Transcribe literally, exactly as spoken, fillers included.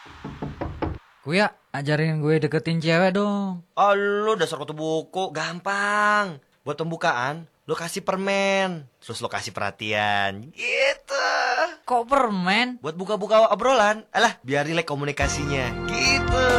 Kuya, ajarin gue deketin cewek dong. Oh, lu dasar kutu buku, gampang. Buat pembukaan, lu kasih permen, terus lu kasih perhatian, gitu. Kok permen? Buat buka-buka obrolan, alah, biar rileks komunikasinya, gitu.